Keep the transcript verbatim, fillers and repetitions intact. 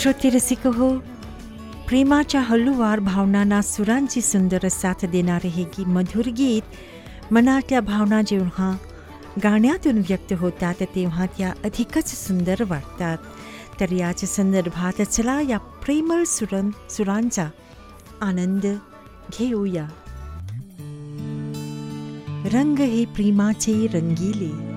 श्रोते रसिक हो, प्रेमाच्या हळूवार भावनांना सुरांची सुंदर साथ देणारे हे गी मधुर गीत मनातल्या भावना जेव्हा गाण्यातून व्यक्त होतात तेव्हा त्या अधिकच सुंदर वाटतात. तर याच संदर्भात चला या प्रेमळ सुरं सुरांचा आनंद घेऊया. रंग हे प्रेमाचे रंगीले,